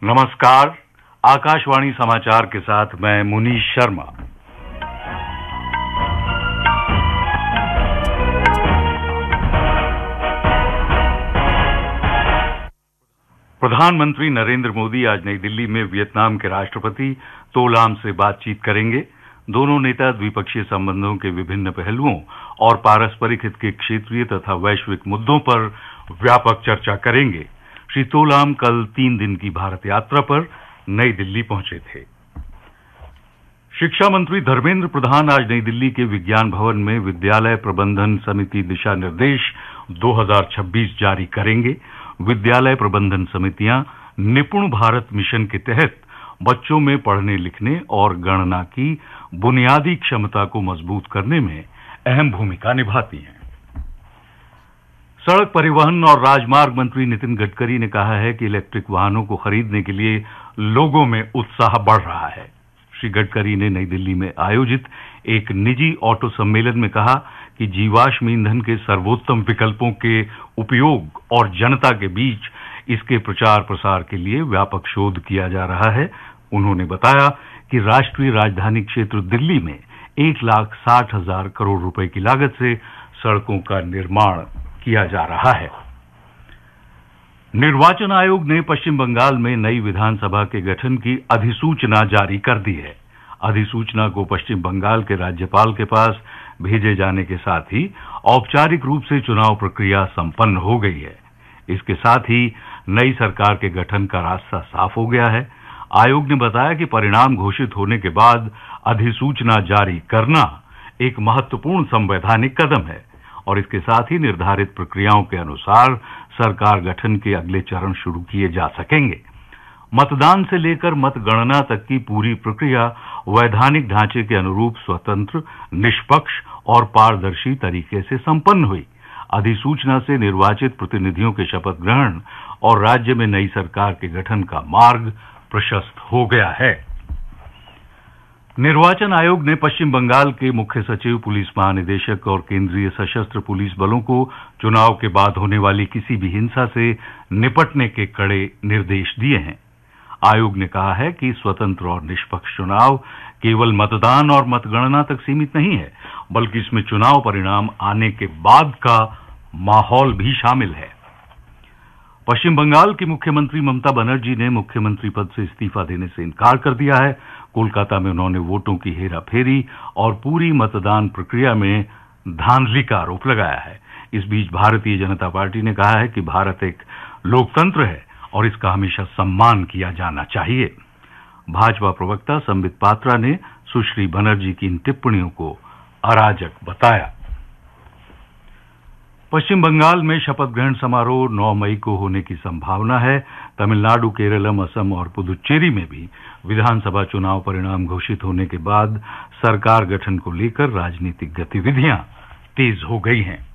नमस्कार। आकाशवाणी समाचार के साथ मैं मुनीश शर्मा। प्रधानमंत्री नरेंद्र मोदी आज नई दिल्ली में वियतनाम के राष्ट्रपति तो लाम से बातचीत करेंगे। दोनों नेता द्विपक्षीय संबंधों के विभिन्न पहलुओं और पारस्परिक हित के क्षेत्रीय तथा वैश्विक मुद्दों पर व्यापक चर्चा करेंगे। श्री तोलाम कल 3 दिन की भारत यात्रा पर नई दिल्ली पहुंचे थे। शिक्षा मंत्री धर्मेंद्र प्रधान आज नई दिल्ली के विज्ञान भवन में विद्यालय प्रबंधन समिति दिशा निर्देश 2026 जारी करेंगे। विद्यालय प्रबंधन समितियां निपुण भारत मिशन के तहत बच्चों में पढ़ने लिखने और गणना की बुनियादी क्षमता को मजबूत करने में अहम भूमिका निभाती हैं। सड़क परिवहन और राजमार्ग मंत्री नितिन गडकरी ने कहा है कि इलेक्ट्रिक वाहनों को खरीदने के लिए लोगों में उत्साह बढ़ रहा है। श्री गडकरी ने नई दिल्ली में आयोजित एक निजी ऑटो सम्मेलन में कहा कि जीवाश्म ईंधन के सर्वोत्तम विकल्पों के उपयोग और जनता के बीच इसके प्रचार प्रसार के लिए व्यापक शोध किया जा रहा है। उन्होंने बताया कि राष्ट्रीय राजधानी क्षेत्र दिल्ली में 1,60,000 करोड़ रुपए की लागत से सड़कों का निर्माण किया जा रहा है। निर्वाचन आयोग ने पश्चिम बंगाल में नई विधानसभा के गठन की अधिसूचना जारी कर दी है। अधिसूचना को पश्चिम बंगाल के राज्यपाल के पास भेजे जाने के साथ ही औपचारिक रूप से चुनाव प्रक्रिया संपन्न हो गई है। इसके साथ ही नई सरकार के गठन का रास्ता साफ हो गया है। आयोग ने बताया कि परिणाम घोषित होने के बाद अधिसूचना जारी करना एक महत्वपूर्ण संवैधानिक कदम है और इसके साथ ही निर्धारित प्रक्रियाओं के अनुसार सरकार गठन के अगले चरण शुरू किए जा सकेंगे। मतदान से लेकर मतगणना तक की पूरी प्रक्रिया वैधानिक ढांचे के अनुरूप स्वतंत्र, निष्पक्ष और पारदर्शी तरीके से संपन्न हुई। अधिसूचना से निर्वाचित प्रतिनिधियों के शपथ ग्रहण और राज्य में नई सरकार के गठन का मार्ग प्रशस्त हो गया है। निर्वाचन आयोग ने पश्चिम बंगाल के मुख्य सचिव, पुलिस महानिदेशक और केंद्रीय सशस्त्र पुलिस बलों को चुनाव के बाद होने वाली किसी भी हिंसा से निपटने के कड़े निर्देश दिए हैं। आयोग ने कहा है कि स्वतंत्र और निष्पक्ष चुनाव केवल मतदान और मतगणना तक सीमित नहीं है, बल्कि इसमें चुनाव परिणाम आने के बाद का माहौल भी शामिल है। पश्चिम बंगाल की मुख्यमंत्री ममता बनर्जी ने मुख्यमंत्री पद से इस्तीफा देने से इनकार कर दिया है। कोलकाता में उन्होंने वोटों की हेराफेरी और पूरी मतदान प्रक्रिया में धांधली का आरोप लगाया है। इस बीच भारतीय जनता पार्टी ने कहा है कि भारत एक लोकतंत्र है और इसका हमेशा सम्मान किया जाना चाहिए। भाजपा प्रवक्ता संबित पात्रा ने सुश्री बनर्जी की इन टिप्पणियों को अराजक बताया। पश्चिम बंगाल में शपथ ग्रहण समारोह 9 मई को होने की संभावना है। तमिलनाडु, केरलम, असम और पुदुच्चेरी में भी विधानसभा चुनाव परिणाम घोषित होने के बाद सरकार गठन को लेकर राजनीतिक गतिविधियां तेज हो गई हैं।